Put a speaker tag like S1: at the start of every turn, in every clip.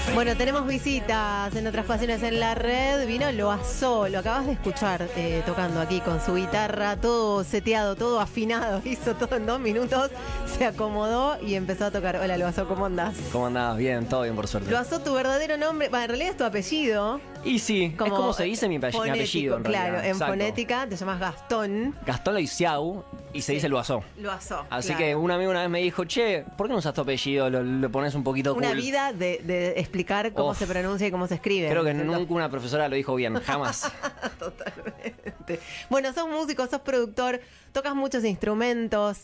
S1: Bueno, tenemos visitas en otras pasiones en la red. Vino Loazó, lo acabas de escuchar tocando aquí con su guitarra, todo seteado, todo afinado. Hizo todo en 2 minutos, se acomodó y empezó a tocar. Hola Loazó, ¿cómo andás?
S2: ¿Cómo andás? Bien, todo bien por suerte.
S1: Loazó, tu verdadero nombre, bueno, en realidad es tu apellido.
S2: Y sí, es como se dice mi apellido en realidad.
S1: Claro, en
S2: Exacto.
S1: fonética te llamas Gastón.
S2: Gastón Loisiau y se dice Loazó.
S1: Loazó.
S2: Así
S1: claro.
S2: que un amigo una vez me dijo, che, ¿por qué no usas tu apellido? Lo pones un poquito
S1: Una
S2: cool.
S1: vida de explicar cómo se pronuncia y cómo se escribe.
S2: Creo que nunca una profesora lo dijo bien, jamás.
S1: Totalmente. Bueno, sos músico, sos productor, tocas muchos instrumentos.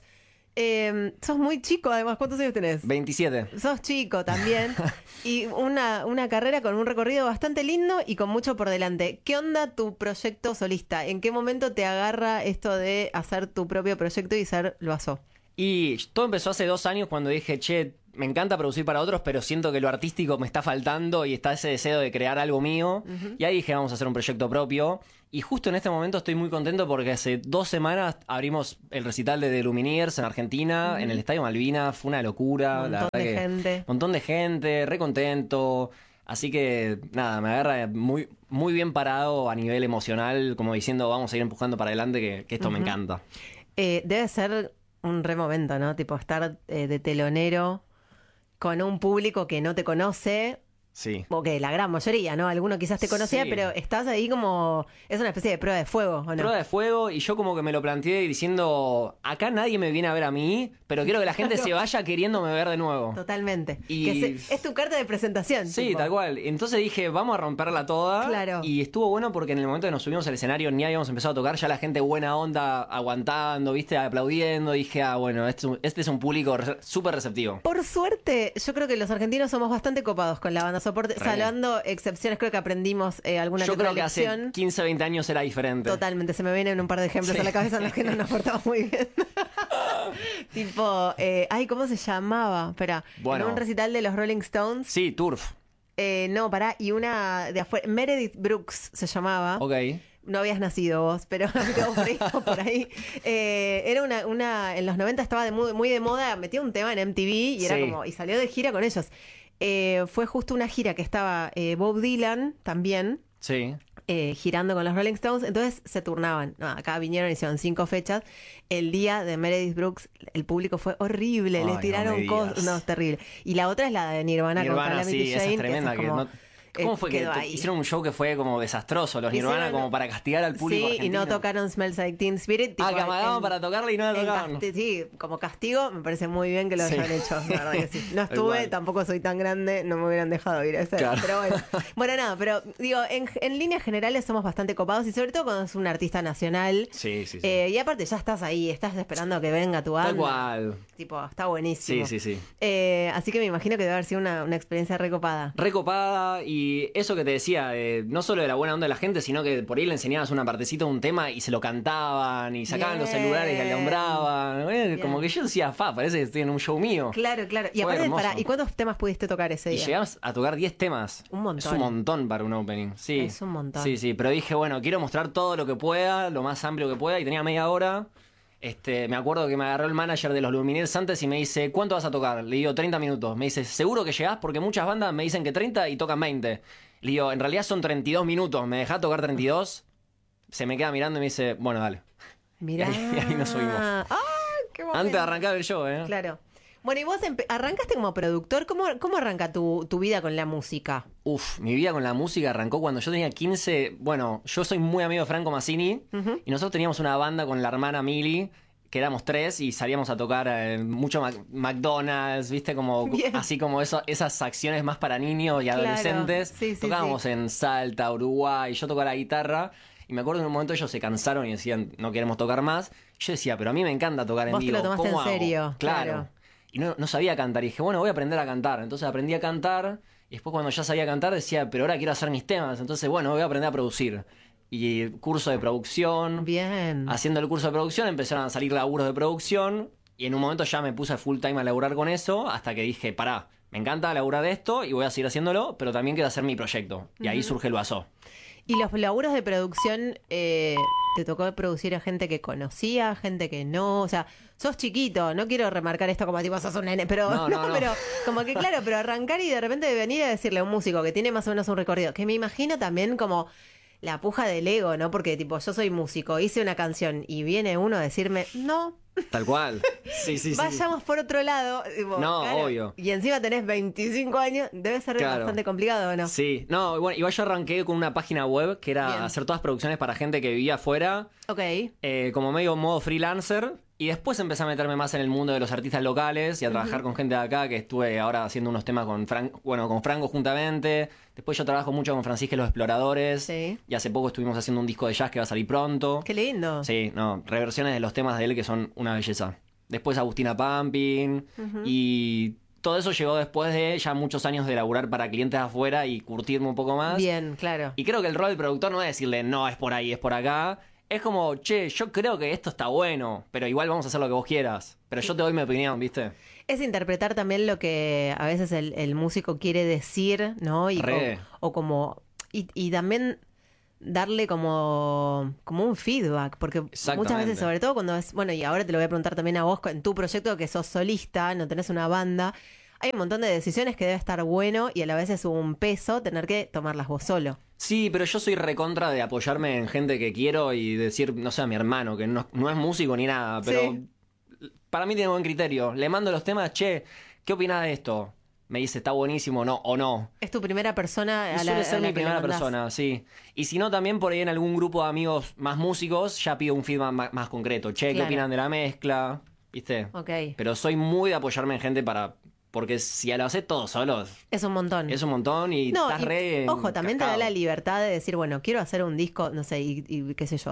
S1: Sos muy chico, además. ¿Cuántos años tenés?
S2: 27.
S1: Sos chico también. Y una carrera con un recorrido bastante lindo y con mucho por delante. ¿Qué onda tu proyecto solista? ¿En qué momento te agarra esto de hacer tu propio proyecto y ser Loazó?
S2: Y todo empezó hace 2 años cuando dije, che, me encanta producir para otros, pero siento que lo artístico me está faltando y está ese deseo de crear algo mío. Y ahí dije, vamos a hacer un proyecto propio. Y justo en este momento estoy muy contento porque hace 2 semanas abrimos el recital de The Lumineers en Argentina, en el Estadio Malvinas. Fue una locura.
S1: Un montón de gente.
S2: Un montón de gente, re contento. Así que, nada, me agarra muy, muy bien parado a nivel emocional, como diciendo, vamos a ir empujando para adelante, que esto me encanta.
S1: Debe ser un re momento, ¿no? Tipo estar de telonero con un público que no te conoce.
S2: Sí.
S1: O que la gran mayoría, ¿no? Alguno quizás te conocía,
S2: Sí.
S1: pero estás ahí como... Es una especie de prueba de fuego, ¿o no?
S2: Prueba de fuego, y yo como que me lo planteé diciendo, acá nadie me viene a ver a mí, pero quiero que la gente se vaya queriéndome ver de nuevo.
S1: Totalmente.
S2: Y-
S1: Es tu carta de presentación.
S2: Sí,
S1: tipo.
S2: tal cual. Entonces dije, vamos a romperla toda.
S1: Claro.
S2: Y estuvo bueno porque en el momento que nos subimos al escenario ni habíamos empezado a tocar, ya la gente buena onda, aguantando, viste, aplaudiendo. Dije, bueno, este es un público súper receptivo.
S1: Por suerte, yo creo que los argentinos somos bastante copados con la banda soporte,
S2: Re.
S1: salvando excepciones, creo que aprendimos alguna
S2: Yo
S1: que otra
S2: creo que hace
S1: lección.
S2: 15, 20 años era diferente.
S1: Totalmente, se me vienen un par de ejemplos
S2: Sí.
S1: a la cabeza en los que no nos portamos muy bien. Tipo, ¿cómo se llamaba? Espera,
S2: Bueno.
S1: en un recital de los Rolling Stones.
S2: Sí, Turf.
S1: No, pará, y una de afuera, Meredith Brooks se llamaba.
S2: Ok.
S1: No habías nacido vos, pero por ahí. Era una en los 90 estaba muy de moda, metía un tema en MTV y era
S2: Sí.
S1: como, y salió de gira con ellos. Fue justo una gira que estaba Bob Dylan también,
S2: Sí.
S1: girando con los Rolling Stones, entonces se turnaban. No, acá vinieron, hicieron 5 fechas. El día de Meredith Brooks, el público fue horrible,
S2: Ay,
S1: les
S2: no
S1: tiraron
S2: me
S1: cosas.
S2: digas.
S1: No, es terrible. Y la otra es la de Nirvana con
S2: Nirvana,
S1: Calamity
S2: sí,
S1: Jane.
S2: esa es tremenda.
S1: esa
S2: Que
S1: como,
S2: ¿Cómo fue que
S1: quedó ahí.
S2: hicieron un show que fue como desastroso? Los Nirvana
S1: Hicieron-
S2: como para castigar al público
S1: Sí,
S2: argentino.
S1: y no tocaron Smells Like Teen Spirit.
S2: Que amagaban para tocarla y no la tocaban.
S1: Sí, como castigo, me parece muy bien que lo
S2: Sí.
S1: hayan hecho, la verdad que sí. No
S2: Tal
S1: estuve,
S2: cual.
S1: tampoco soy tan grande, no me hubieran dejado ir a ese.
S2: Claro.
S1: Pero bueno. Bueno, nada, pero digo, en líneas generales somos bastante copados y sobre todo cuando es un artista nacional.
S2: Sí, sí, sí.
S1: Y aparte ya estás ahí, estás esperando a que venga tu banda.
S2: Tal cual.
S1: Tipo, está buenísimo.
S2: Sí, sí, sí.
S1: Así que me imagino que debe haber sido una experiencia recopada.
S2: Recopada, y eso que te decía, no solo de la buena onda de la gente, sino que por ahí le enseñabas una partecita de un tema y se lo cantaban y sacaban los
S1: Bien.
S2: celulares y alumbraban.
S1: Bien.
S2: Como que yo decía, parece que estoy en un show mío.
S1: Claro, claro. Y
S2: Fue
S1: aparte,
S2: hermoso.
S1: ¿y cuántos temas pudiste tocar ese
S2: Y
S1: día?
S2: llegamos a tocar 10 temas.
S1: Un montón.
S2: Es un montón para un opening. Sí.
S1: Es un montón.
S2: Sí, sí. Pero dije, bueno, quiero mostrar todo lo que pueda, lo más amplio que pueda. Y tenía media hora. Me acuerdo que me agarró el manager de los Lumineers antes y me dice, ¿cuánto vas a tocar? Le digo, 30 minutos. Me dice, ¿seguro que llegás? Porque muchas bandas me dicen que 30 y tocan 20. Le digo, en realidad son 32 minutos. ¿Me dejás tocar 32? Se me queda mirando y me dice, bueno, dale.
S1: Mirá.
S2: Y ahí nos subimos.
S1: ¡Ah! ¡Qué momento!
S2: Antes de arrancar el show,
S1: Claro. Bueno, y vos arrancaste como productor. ¿Cómo arranca tu vida con la música?
S2: Uf, mi vida con la música arrancó cuando yo tenía 15. Bueno, yo soy muy amigo de Franco Massini. Y nosotros teníamos una banda con la hermana Mili, que éramos 3 y salíamos a tocar mucho McDonald's, viste, como
S1: Bien.
S2: así como esas acciones más para niños y
S1: Claro.
S2: adolescentes.
S1: Sí, sí,
S2: Tocábamos
S1: sí.
S2: en Salta, Uruguay, yo tocaba la guitarra. Y me acuerdo que en un momento ellos se cansaron y decían, no queremos tocar más. Yo decía, pero a mí me encanta tocar en
S1: Vos te
S2: vivo.
S1: lo tomaste
S2: ¿Cómo
S1: en
S2: hago?
S1: serio,
S2: Claro.
S1: claro.
S2: Y no sabía cantar. Y dije, bueno, voy a aprender a cantar. Entonces aprendí a cantar. Y después cuando ya sabía cantar decía, pero ahora quiero hacer mis temas. Entonces, bueno, voy a aprender a producir. Y curso de producción.
S1: Bien.
S2: Haciendo el curso de producción empezaron a salir laburos de producción. Y en un momento ya me puse full time a laburar con eso. Hasta que dije, pará, me encanta laburar de esto y voy a seguir haciéndolo. Pero también quiero hacer mi proyecto. Y ahí surge el Loazó.
S1: Y los laburos de producción te tocó producir a gente que conocía, gente que no, o sea, sos chiquito, no quiero remarcar esto como tipo sos un nene, pero no, pero como que claro, pero arrancar y de repente venir a decirle a un músico que tiene más o menos un recorrido, que me imagino también como la puja del ego, ¿no? Porque tipo, yo soy músico, hice una canción y viene uno a decirme, no.
S2: Tal cual. Sí.
S1: Vayamos por otro lado. Tipo,
S2: no,
S1: claro,
S2: obvio.
S1: Y encima tenés 25 años, debe ser bastante complicado, ¿o no?
S2: Sí, no, bueno, igual yo arranqué con una página web que era hacer todas producciones para gente que vivía afuera.
S1: Ok.
S2: Como medio modo freelancer. Y después empecé a meterme más en el mundo de los artistas locales y a trabajar con gente de acá, que estuve ahora haciendo unos temas con Franco juntamente. Después yo trabajo mucho con Francisca y los Exploradores.
S1: Sí.
S2: Y hace poco estuvimos haciendo un disco de jazz que va a salir pronto.
S1: Qué lindo.
S2: Sí, no, reversiones de los temas de él que son una belleza. Después Agustina Pampin. Y todo eso llegó después de ya muchos años de laburar para clientes afuera y curtirme un poco más.
S1: Bien, claro.
S2: Y creo que el rol del productor no es decirle, no, es por ahí, es por acá. Es como, che, yo creo que esto está bueno, pero igual vamos a hacer lo que vos quieras. Pero yo te doy mi opinión, ¿viste?
S1: Es interpretar también lo que a veces el músico quiere decir, ¿no? Y y también darle como un feedback, porque muchas veces, sobre todo cuando es, bueno, y ahora te lo voy a preguntar también a vos, en tu proyecto que sos solista, no tenés una banda, hay un montón de decisiones que debe estar bueno y a la vez es un peso tener que tomarlas vos solo.
S2: Sí, pero yo soy recontra de apoyarme en gente que quiero y decir, no sé, a mi hermano, que no es músico ni nada, pero para mí tiene buen criterio. Le mando los temas, che, ¿qué opinás de esto? Me dice, está buenísimo, no, o no.
S1: Es tu primera persona a
S2: Suele ser mi
S1: que
S2: primera
S1: le mandás.
S2: persona, sí. Y si no, también por ahí en algún grupo de amigos más músicos, ya pido un feedback más concreto. Che, ¿qué opinan de la mezcla? ¿Viste?
S1: Ok.
S2: Pero soy muy de apoyarme en gente porque si lo haces todo solo,
S1: es un montón.
S2: Es un montón y estás re
S1: ojo, también
S2: cascado.
S1: te da la libertad de decir, bueno, quiero hacer un disco, no sé, y qué sé yo,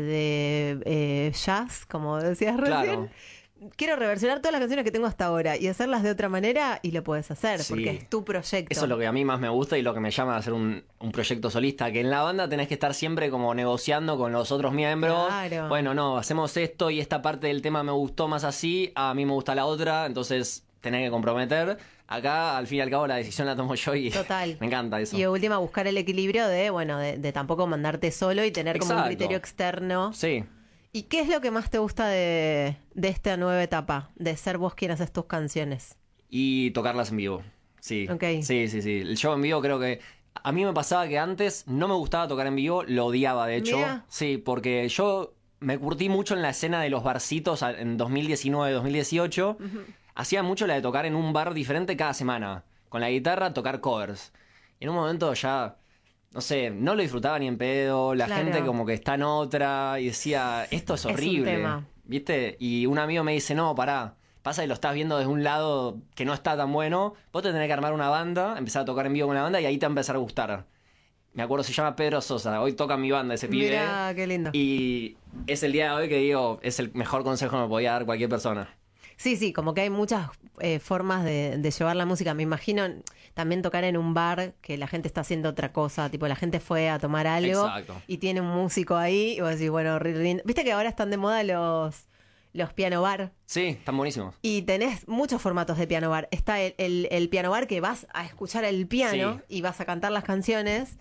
S1: de jazz, como decías recién.
S2: Claro.
S1: Quiero reversionar todas las canciones que tengo hasta ahora y hacerlas de otra manera y lo puedes hacer,
S2: Sí.
S1: porque es tu proyecto.
S2: Eso es lo que a mí más me gusta y lo que me llama a hacer un proyecto solista, que en la banda tenés que estar siempre como negociando con los otros miembros.
S1: Claro.
S2: Bueno, no, hacemos esto y esta parte del tema me gustó más así, a mí me gusta la otra, entonces tenés que comprometer. Acá, al fin y al cabo, la decisión la tomo yo y
S1: Total.
S2: me encanta eso.
S1: Y de última, buscar el equilibrio de tampoco mandarte solo y tener como un
S2: Exacto.
S1: criterio externo.
S2: Sí.
S1: ¿Y qué es lo que más te gusta de esta nueva etapa? De ser vos quien haces tus canciones.
S2: Y tocarlas en vivo. Sí.
S1: Ok.
S2: Sí. El show en vivo creo que... A mí me pasaba que antes no me gustaba tocar en vivo, lo odiaba de hecho.
S1: Mirá.
S2: Sí, porque yo me curtí mucho en la escena de los barcitos en 2019, 2018. Hacía mucho la de tocar en un bar diferente cada semana. Con la guitarra, tocar covers. Y en un momento ya... No sé, no lo disfrutaba ni en pedo, la
S1: Claro.
S2: gente como que está en otra y decía, esto es
S1: un
S2: horrible,
S1: tema.
S2: ¿viste? Y un amigo me dice, no, pará, pasa que lo estás viendo desde un lado que no está tan bueno, vos te tenés que armar una banda, empezar a tocar en vivo con la banda y ahí te va a empezar a gustar. Me acuerdo, se llama Pedro Sosa, hoy toca en mi banda ese pibe.
S1: Mirá, qué lindo.
S2: Y es el día de hoy que digo, es el mejor consejo que me podía dar cualquier persona.
S1: Sí, como que hay muchas formas de llevar la música. Me imagino también tocar en un bar que la gente está haciendo otra cosa, tipo la gente fue a tomar algo
S2: Exacto.
S1: y tiene un músico ahí y vos decís, bueno, re lindo. Viste que ahora están de moda los piano bar
S2: Sí, están buenísimos.
S1: y tenés muchos formatos de piano bar. Está el piano bar que vas a escuchar el piano
S2: Sí.
S1: y vas a cantar las canciones.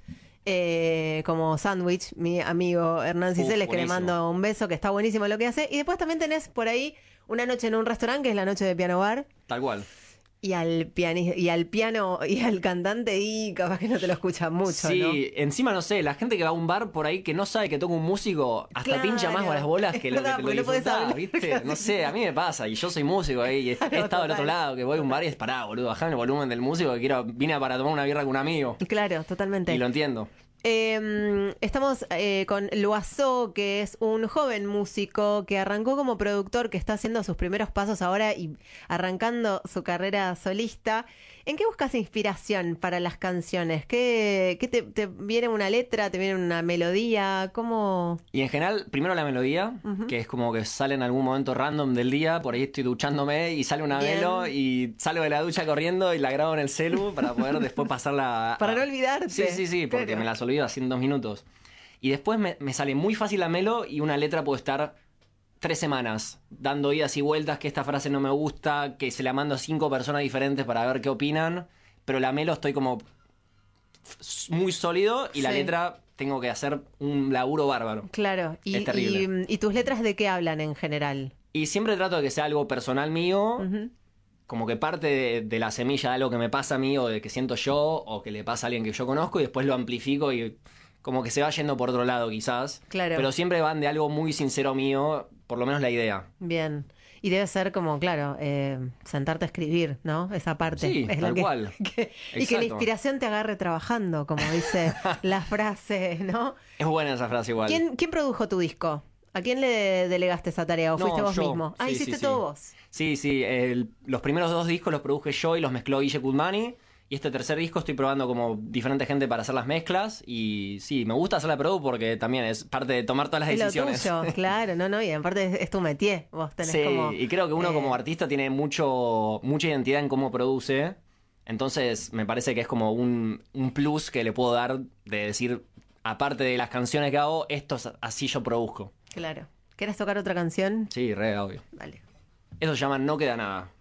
S1: Como Sandwich, mi amigo Hernán Ciceles, que le
S2: buenísimo.
S1: mando un beso, que está buenísimo lo que hace. Y después también tenés por ahí una noche en un restaurante, que es la noche de piano bar.
S2: Tal cual.
S1: Y al piano y al cantante, y capaz que no te lo escuchan mucho,
S2: Sí,
S1: ¿no?
S2: encima no sé, la gente que va a un bar por ahí que no sabe que toca un músico, hasta
S1: Claro.
S2: pincha más con las bolas que
S1: Es
S2: lo
S1: verdad,
S2: que
S1: porque
S2: lo
S1: no podés
S2: disfrutás,
S1: hablar.
S2: ¿viste? No sé, a mí me pasa, y yo soy músico ahí, y he
S1: Claro,
S2: estado del
S1: total.
S2: otro lado, que voy a un bar y es pará, boludo, bajame el volumen del músico que vine para tomar una birra con un amigo.
S1: Claro, totalmente.
S2: Y lo entiendo.
S1: Estamos con Loazó, que es un joven músico que arrancó como productor, que está haciendo sus primeros pasos ahora y arrancando su carrera solista. ¿En qué buscas inspiración para las canciones? ¿Qué te viene una letra? ¿Te viene una melodía? ¿Cómo?
S2: Y en general, primero la melodía, que es como que sale en algún momento random del día, por ahí estoy duchándome y sale una
S1: Bien.
S2: melo y salgo de la ducha corriendo y la grabo en el celu para poder después pasarla
S1: Para no olvidarte.
S2: Sí, porque
S1: Claro.
S2: me las olvido así en 2 minutos. Y después me sale muy fácil la melo y una letra puede estar 3 semanas dando idas y vueltas, que esta frase no me gusta, que se la mando a 5 personas diferentes para ver qué opinan, pero la melo estoy como muy sólido y la
S1: Sí.
S2: letra tengo que hacer un laburo bárbaro.
S1: Claro.
S2: Es terrible.
S1: ¿Y tus letras de qué hablan en general?
S2: Y siempre trato de que sea algo personal mío,
S1: Ujú.
S2: como que parte de la semilla de algo que me pasa a mí o de que siento yo o que le pasa a alguien que yo conozco y después lo amplifico y como que se va yendo por otro lado quizás.
S1: Claro.
S2: Pero siempre van de algo muy sincero mío, por lo menos la idea.
S1: Bien. Y debe ser como, claro, sentarte a escribir, ¿no? Esa parte.
S2: Sí,
S1: es la
S2: tal cual.
S1: y que la
S2: Exacto.
S1: inspiración te agarre trabajando, como dice la frase, ¿no?
S2: Es buena esa frase igual.
S1: ¿Quién produjo tu disco? ¿A quién le delegaste esa tarea o
S2: No,
S1: fuiste vos
S2: yo.
S1: mismo? Ah,
S2: Sí,
S1: hiciste
S2: sí,
S1: todo
S2: sí.
S1: vos.
S2: Sí, sí. Los primeros 2 discos los produje yo y los mezcló Guille Kudmani. Y este tercer disco estoy probando como diferente gente para hacer las mezclas. Y sí, me gusta hacer la produ porque también es parte de tomar todas las
S1: Es lo
S2: decisiones.
S1: tuyo, claro, no, y aparte es tu métier, vos tenés
S2: Sí,
S1: como...
S2: y creo que uno como artista tiene mucha identidad en cómo produce. Entonces me parece que es como un plus que le puedo dar de decir, aparte de las canciones que hago, así yo produzco.
S1: Claro. ¿Querés tocar otra canción?
S2: Sí, re obvio.
S1: Vale.
S2: Eso se llama No Queda Nada.